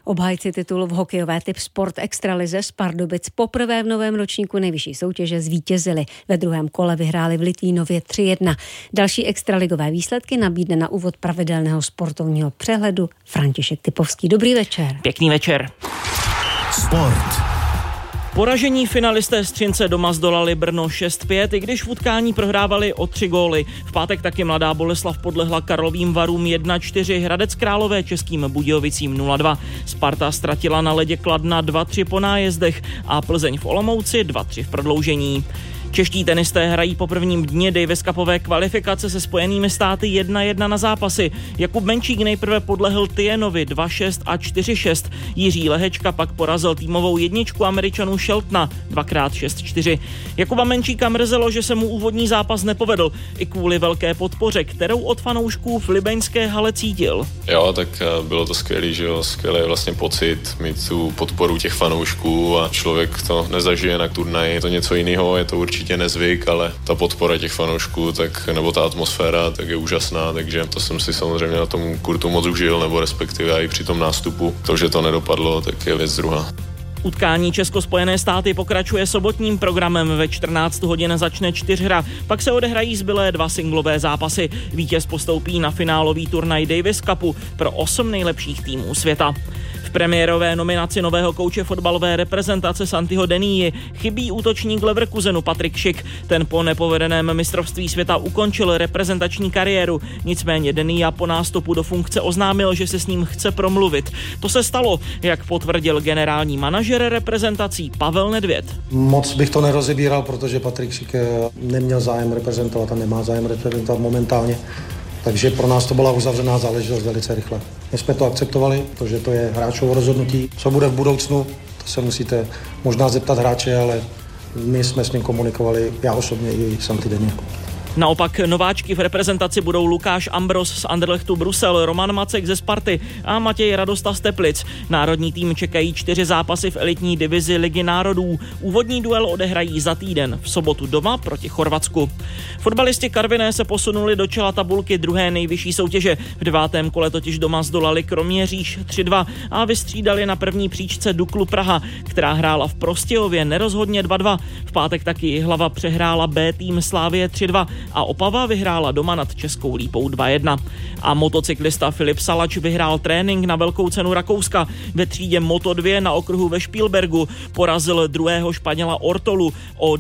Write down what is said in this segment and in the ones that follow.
Obhájci titulu v hokejové typ Sport Extralize z Pardubic poprvé v novém ročníku nejvyšší soutěže zvítězili. Ve druhém kole vyhráli v Litvínově 3-1. Další extraligové výsledky nabídne na úvod pravidelného sportovního přehledu František Typovský. Dobrý večer. Pěkný večer. Sport. Poražení finalisté Střince doma zdolali Brno 6-5, i když v utkání prohrávali o 3 góly. V pátek taky Mladá Boleslav podlehla Karlovým Varům 1-4, Hradec Králové Českým Budějovicím 0-2. Sparta ztratila na ledě Kladna 2-3 po nájezdech a Plzeň v Olomouci 2-3 v prodloužení. Čeští tenisté hrají po prvním dni Davis Cupové kvalifikace se Spojenými státy 1-1 na zápasy. Jakub Menčík nejprve podlehl Tienovi 2-6 a 4-6. Jiří Lehečka pak porazil týmovou jedničku Američanů Sheltona 2x6-4. Jakuba Menčíka mrzelo, že se mu úvodní zápas nepovedl, i kvůli velké podpoře, kterou od fanoušků v libeňské hale cítil. Jo, tak bylo to skvělý, že jo, skvělý vlastně pocit mít tu podporu těch fanoušků a člověk to nezažije na turnaji, je to něco jiného, je to určitě nezvyk, ale ta podpora těch fanoušků, tak, nebo ta atmosféra, tak je úžasná, takže to jsem si samozřejmě na tom kurtu moc užil, nebo respektive i při tom nástupu. To, že to nedopadlo, tak je věc druhá. Utkání Česko-Spojené státy pokračuje sobotním programem. Ve 14 hodin začne 4hra, pak se odehrají zbylé 2 singlové zápasy. Vítěz postoupí na finálový turnaj Davis Cupu pro 8 nejlepších týmů světa. V premiérové nominaci nového kouče fotbalové reprezentace Santiho Denii chybí útočník Leverkusenu Patrik Schick. Ten po nepovedeném mistrovství světa ukončil reprezentační kariéru. Nicméně Denia po nástupu do funkce oznámil, že se s ním chce promluvit. To se stalo, jak potvrdil generální manažer reprezentací Pavel Nedvěd. Moc bych to nerozebíral, protože Patrik Schick neměl zájem reprezentovat a nemá zájem reprezentovat momentálně. Takže pro nás to byla uzavřená záležitost velice rychle. My jsme to akceptovali, protože to je hráčovo rozhodnutí. Co bude v budoucnu, to se musíte možná zeptat hráče, ale my jsme s ním komunikovali, já osobně i Santi Deni. Naopak nováčky v reprezentaci budou Lukáš Ambros z Anderlechtu Brusel, Roman Macek ze Sparty a Matěj Radosta z Teplic. Národní tým čekají 4 zápasy v elitní divizi Ligy národů. Úvodní duel odehrají za týden, v sobotu doma proti Chorvatsku. Fotbalisti Karviné se posunuli do čela tabulky druhé nejvyšší soutěže. V 9. kole totiž doma zdolali Kroměříž 3-2 a vystřídali na první příčce Duklu Praha, která hrála v Prostějově nerozhodně 2-2. V pátek taky Jihlava přehrála B tým Slavie 3-2 a Opava vyhrála doma nad Českou Lípou 2-1. A motocyklista Filip Salač vyhrál trénink na velkou cenu Rakouska. Ve třídě Moto2 na okruhu ve Špílbergu porazil druhého Španěla Ortolu o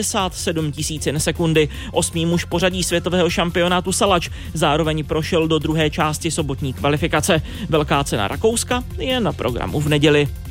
97 000 sekundy. 8. muž pořadí světového šampionátu Salač zároveň prošel do druhé části sobotní kvalifikace. Velká cena Rakouska je na programu v neděli.